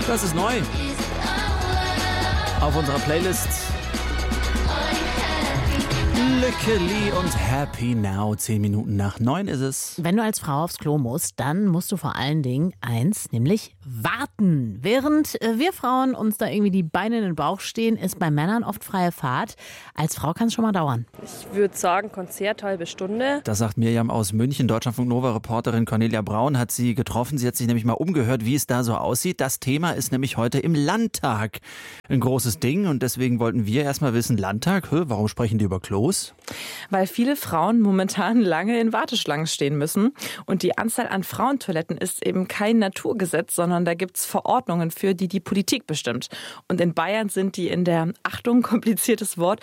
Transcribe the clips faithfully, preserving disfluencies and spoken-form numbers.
Das ist neu auf unserer Playlist. Luckily und Happy Now. Zehn Minuten nach neun ist es. Wenn du als Frau aufs Klo musst, dann musst du vor allen Dingen eins, nämlich warten. Während wir Frauen uns da irgendwie die Beine in den Bauch stehen, ist bei Männern oft freie Fahrt. Als Frau kann es schon mal dauern. Ich würde sagen, Konzert, halbe Stunde. Das sagt Mirjam aus München. Deutschlandfunk Nova-Reporterin Cornelia Braun hat sie getroffen. Sie hat sich nämlich mal umgehört, wie es da so aussieht. Das Thema ist nämlich heute im Landtag ein großes Ding. Und deswegen wollten wir erstmal wissen, Landtag, hä, warum sprechen die über Klos? Weil viele Frauen momentan lange in Warteschlangen stehen müssen. Und die Anzahl an Frauentoiletten ist eben kein Naturgesetz, sondern da gibt es Verordnungen für, die die Politik bestimmt. Und in Bayern sind die in der, Achtung, kompliziertes Wort,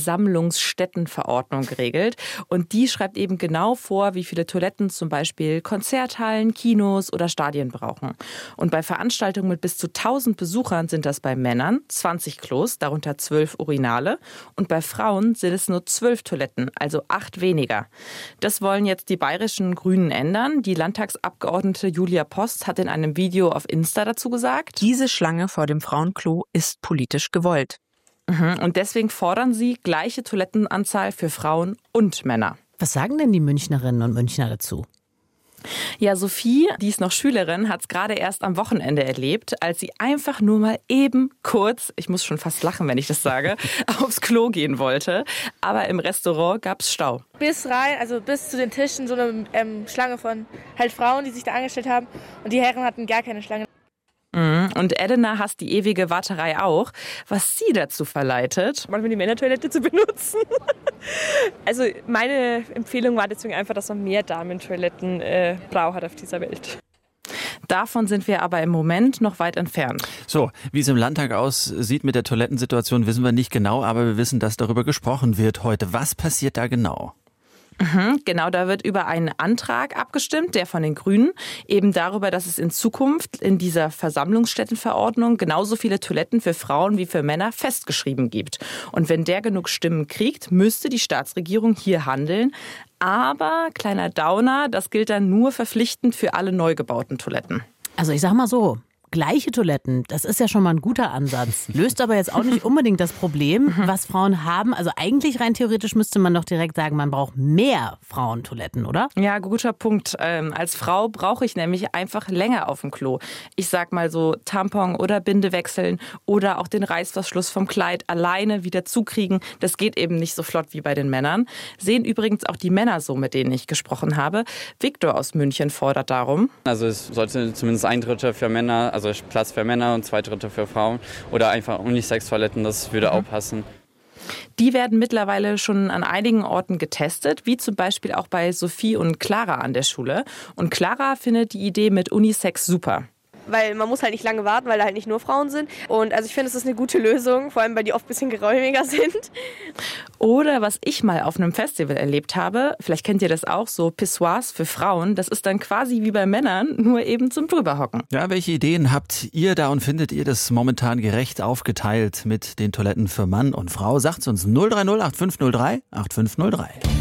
Versammlungsstättenverordnung geregelt. Und die schreibt eben genau vor, wie viele Toiletten zum Beispiel Konzerthallen, Kinos oder Stadien brauchen. Und bei Veranstaltungen mit bis zu tausend Besuchern sind das bei Männern zwanzig Klos, darunter zwölf Urinale. Und bei Frauen sind es nur zwölf Toiletten, also acht weniger. Das wollen jetzt die bayerischen Grünen ändern. Die Landtagsabgeordnete Julia Post hat in einem Video auf Insta dazu gesagt: Diese Schlange vor dem Frauenklo ist politisch gewollt. Und deswegen fordern sie gleiche Toilettenanzahl für Frauen und Männer. Was sagen denn die Münchnerinnen und Münchner dazu? Ja, Sophie, die ist noch Schülerin, hat es gerade erst am Wochenende erlebt, als sie einfach nur mal eben kurz, ich muss schon fast lachen, wenn ich das sage, aufs Klo gehen wollte. Aber im Restaurant gab es Stau. Bis rein, also bis zu den Tischen, so eine ähm, Schlange von halt Frauen, die sich da angestellt haben. Und die Herren hatten gar keine Schlange. Und Elena hasst die ewige Warterei auch, was sie dazu verleitet, Manchmal die Männertoilette zu benutzen. Also meine Empfehlung war deswegen einfach, dass man mehr Damentoiletten äh, braucht auf dieser Welt. Davon sind wir aber im Moment noch weit entfernt. So, wie es im Landtag aussieht mit der Toilettensituation, wissen wir nicht genau, aber wir wissen, dass darüber gesprochen wird heute. Was passiert da genau? Mhm, genau, da wird über einen Antrag abgestimmt, der von den Grünen, eben darüber, dass es in Zukunft in dieser Versammlungsstättenverordnung genauso viele Toiletten für Frauen wie für Männer festgeschrieben gibt. Und wenn der genug Stimmen kriegt, müsste die Staatsregierung hier handeln. Aber, kleiner Downer, das gilt dann nur verpflichtend für alle neu gebauten Toiletten. Also ich sag mal so, gleiche Toiletten, das ist ja schon mal ein guter Ansatz. Löst aber jetzt auch nicht unbedingt das Problem, was Frauen haben. Also eigentlich rein theoretisch müsste man doch direkt sagen, man braucht mehr Frauentoiletten, oder? Ja, guter Punkt. Ähm, als Frau brauche ich nämlich einfach länger auf dem Klo. Ich sag mal so Tampon oder Binde wechseln oder auch den Reißverschluss vom Kleid alleine wieder zukriegen. Das geht eben nicht so flott wie bei den Männern. Sehen übrigens auch die Männer so, mit denen ich gesprochen habe. Viktor aus München fordert darum. Also es sollte zumindest ein Drittel für Männer, also Platz für Männer und zwei Drittel für Frauen oder einfach Unisex-Toiletten, das würde mhm. auch passen. Die werden mittlerweile schon an einigen Orten getestet, wie zum Beispiel auch bei Sophie und Clara an der Schule. Und Clara findet die Idee mit Unisex super. Weil man muss halt nicht lange warten, weil da halt nicht nur Frauen sind. Und also ich finde, es ist eine gute Lösung, vor allem weil die oft ein bisschen geräumiger sind. Oder was ich mal auf einem Festival erlebt habe, vielleicht kennt ihr das auch, so Pissoirs für Frauen. Das ist dann quasi wie bei Männern, nur eben zum Drüberhocken. Ja, welche Ideen habt ihr da und findet ihr das momentan gerecht aufgeteilt mit den Toiletten für Mann und Frau? Sagt's uns null drei null acht fünf null drei acht fünf null drei.